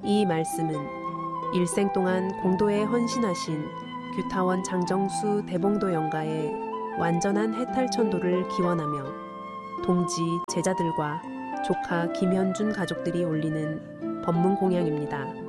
이 말씀은 일생 동안 공도에 헌신하신 규타원 장정수 대봉도 영가의 완전한 해탈천도를 기원하며 동지 제자들과 조카 김현준 가족들이 올리는 법문 공양입니다.